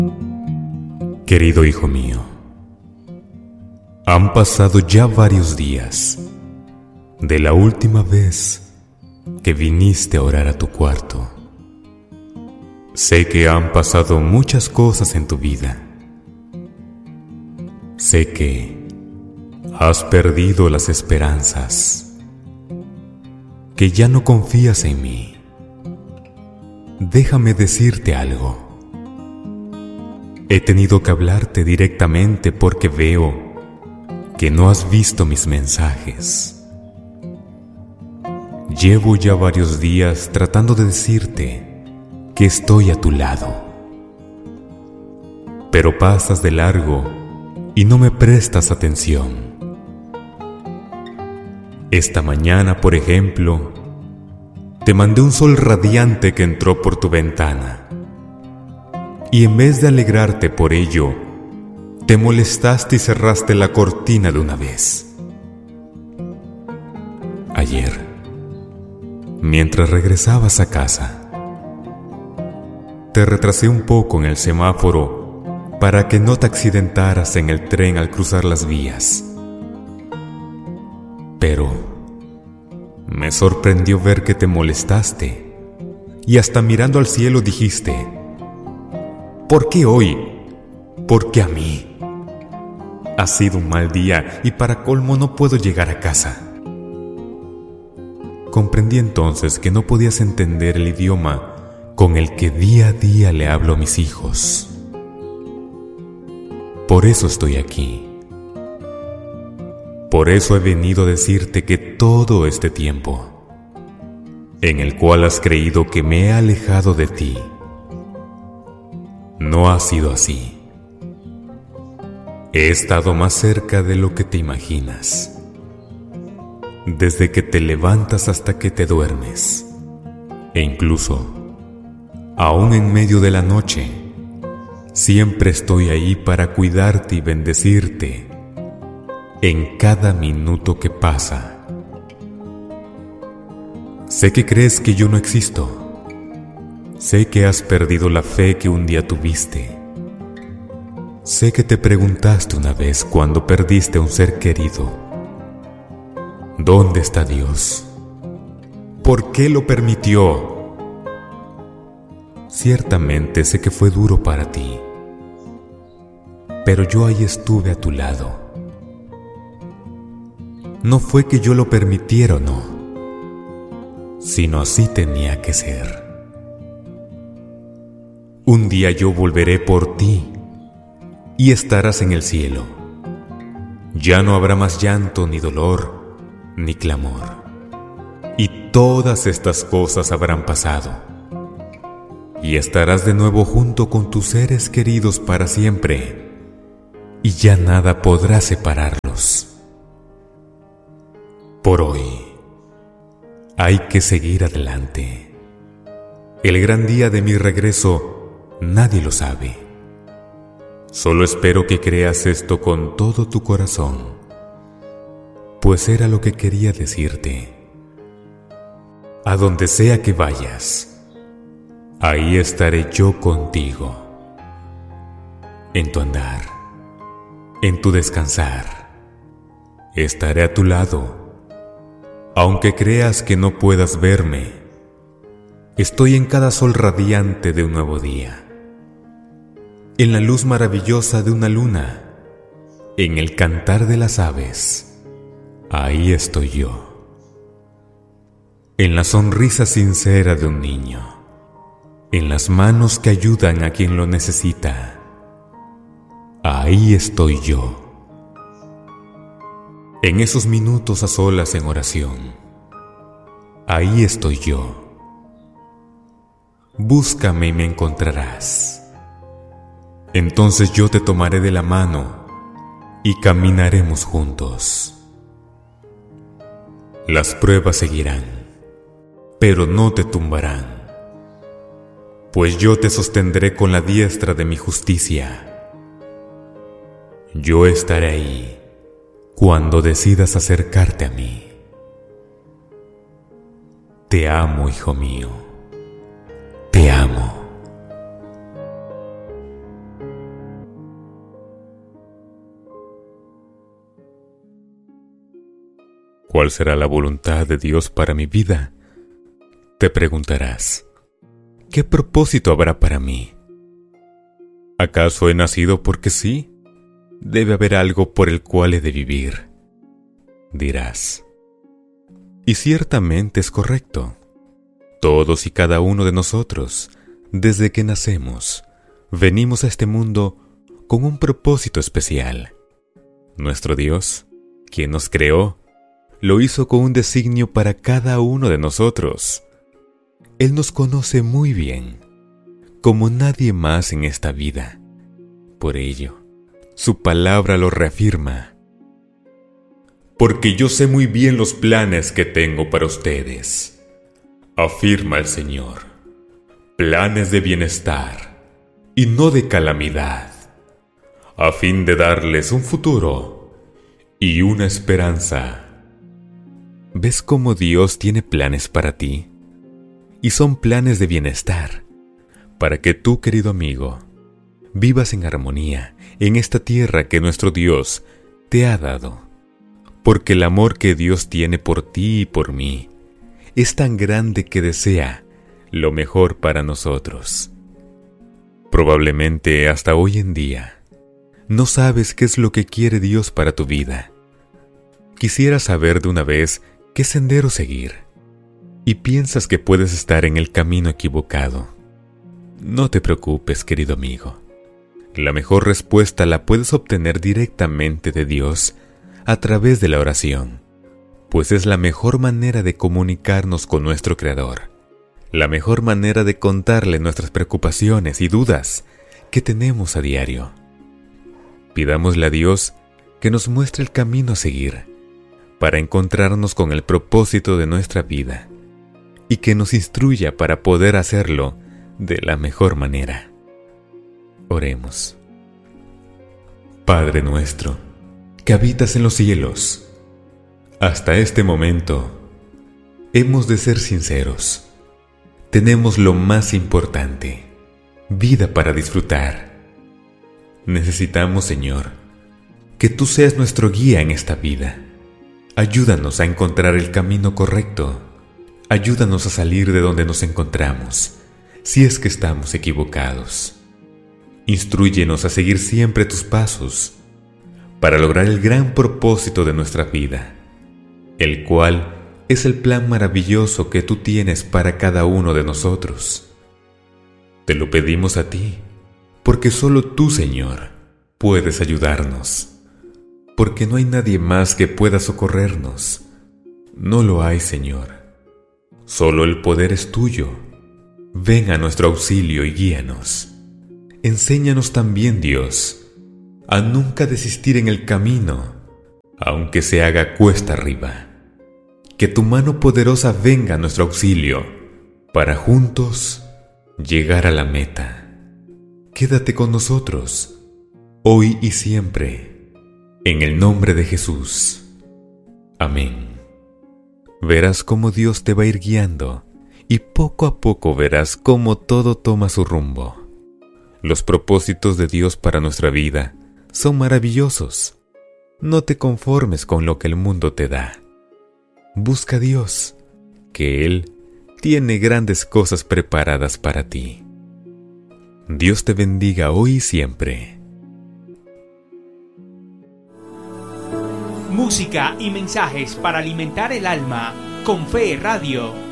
Querido hijo mío, han pasado ya varios días de la última vez que viniste a orar a tu cuarto. Sé que han pasado muchas cosas en tu vida. Sé que has perdido las esperanzas, que ya no confías en mí. Déjame decirte algo. He tenido que hablarte directamente porque veo que no has visto mis mensajes. Llevo ya varios días tratando de decirte que estoy a tu lado, pero pasas de largo y no me prestas atención. Esta mañana, por ejemplo, te mandé un sol radiante que entró por tu ventana. Y en vez de alegrarte por ello, te molestaste y cerraste la cortina de una vez. Ayer, mientras regresabas a casa, te retrasé un poco en el semáforo para que no te accidentaras en el tren al cruzar las vías. Pero me sorprendió ver que te molestaste y hasta mirando al cielo dijiste: ¿por qué hoy? ¿Por qué a mí? Ha sido un mal día y para colmo no puedo llegar a casa. Comprendí entonces que no podías entender el idioma con el que día a día le hablo a mis hijos. Por eso estoy aquí. Por eso he venido a decirte que todo este tiempo, en el cual has creído que me he alejado de ti, no ha sido así. He estado más cerca de lo que te imaginas. Desde que te levantas hasta que te duermes. E incluso, aún en medio de la noche, siempre estoy ahí para cuidarte y bendecirte en cada minuto que pasa. Sé que crees que yo no existo. Sé que has perdido la fe que un día tuviste. Sé que te preguntaste una vez cuando perdiste a un ser querido: ¿dónde está Dios? ¿Por qué lo permitió? Ciertamente sé que fue duro para ti, pero yo ahí estuve a tu lado. No fue que yo lo permitiera o no, sino así tenía que ser. Un día yo volveré por ti y estarás en el cielo. Ya no habrá más llanto, ni dolor, ni clamor. Y todas estas cosas habrán pasado. Y estarás de nuevo junto con tus seres queridos para siempre. Y ya nada podrá separarlos. Por hoy, hay que seguir adelante. El gran día de mi regreso nadie lo sabe. Solo espero que creas esto con todo tu corazón, pues era lo que quería decirte. A donde sea que vayas, ahí estaré yo contigo. En tu andar, en tu descansar, estaré a tu lado. Aunque creas que no puedas verme, estoy en cada sol radiante de un nuevo día, en la luz maravillosa de una luna, en el cantar de las aves. Ahí estoy yo, en la sonrisa sincera de un niño, en las manos que ayudan a quien lo necesita. Ahí estoy yo, en esos minutos a solas en oración. Ahí estoy yo. Búscame y me encontrarás. Entonces yo te tomaré de la mano y caminaremos juntos. Las pruebas seguirán, pero no te tumbarán, pues yo te sostendré con la diestra de mi justicia. Yo estaré ahí cuando decidas acercarte a mí. Te amo, hijo mío. Te amo. ¿Cuál será la voluntad de Dios para mi vida? Te preguntarás, ¿qué propósito habrá para mí? ¿Acaso he nacido porque sí? Debe haber algo por el cual he de vivir, dirás. Y ciertamente es correcto. Todos y cada uno de nosotros, desde que nacemos, venimos a este mundo con un propósito especial. Nuestro Dios, quien nos creó, lo hizo con un designio para cada uno de nosotros. Él nos conoce muy bien, como nadie más en esta vida. Por ello, su palabra lo reafirma. Porque yo sé muy bien los planes que tengo para ustedes, afirma el Señor. Planes de bienestar y no de calamidad, a fin de darles un futuro y una esperanza. ¿Ves cómo Dios tiene planes para ti? Y son planes de bienestar, para que tú, querido amigo, vivas en armonía en esta tierra que nuestro Dios te ha dado. Porque el amor que Dios tiene por ti y por mí es tan grande que desea lo mejor para nosotros. Probablemente hasta hoy en día no sabes qué es lo que quiere Dios para tu vida. Quisieras saber de una vez qué sendero seguir y piensas que puedes estar en el camino equivocado. No te preocupes, querido amigo. La mejor respuesta la puedes obtener directamente de Dios a través de la oración, pues es la mejor manera de comunicarnos con nuestro Creador, la mejor manera de contarle nuestras preocupaciones y dudas que tenemos a diario. Pidámosle a Dios que nos muestre el camino a seguir para encontrarnos con el propósito de nuestra vida y que nos instruya para poder hacerlo de la mejor manera. Oremos. Padre nuestro, que habitas en los cielos, hasta este momento hemos de ser sinceros. Tenemos lo más importante, vida para disfrutar. Necesitamos, Señor, que tú seas nuestro guía en esta vida. Ayúdanos a encontrar el camino correcto. Ayúdanos a salir de donde nos encontramos, si es que estamos equivocados. Instrúyenos a seguir siempre tus pasos, para lograr el gran propósito de nuestra vida, el cual es el plan maravilloso que tú tienes para cada uno de nosotros. Te lo pedimos a ti, porque solo tú, Señor, puedes ayudarnos, porque no hay nadie más que pueda socorrernos. No lo hay, Señor. Solo el poder es tuyo. Ven a nuestro auxilio y guíanos. Enséñanos también, Dios, a nunca desistir en el camino, aunque se haga cuesta arriba. Que tu mano poderosa venga a nuestro auxilio, para juntos llegar a la meta. Quédate con nosotros, hoy y siempre, en el nombre de Jesús. Amén. Verás cómo Dios te va a ir guiando, y poco a poco verás cómo todo toma su rumbo. Los propósitos de Dios para nuestra vida son maravillosos. No te conformes con lo que el mundo te da. Busca a Dios, que Él tiene grandes cosas preparadas para ti. Dios te bendiga hoy y siempre. Música y mensajes para alimentar el alma con Fe Radio.